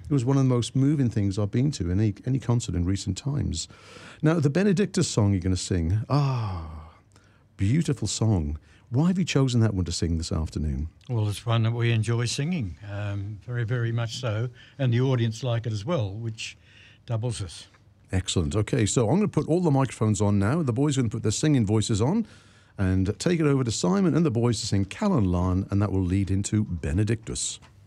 It was one of the most moving things I've been to in any concert in recent times. Now, the Benedictus song you're going to sing, beautiful song. Why have you chosen that one to sing this afternoon? Well, it's one that we enjoy singing, very, very much so, and the audience like it as well, which doubles us. Excellent. Okay, so I'm going to put all the microphones on now. The boys are going to put their singing voices on and take it over to Simon and the boys to sing Callan Lan, and that will lead into Benedictus.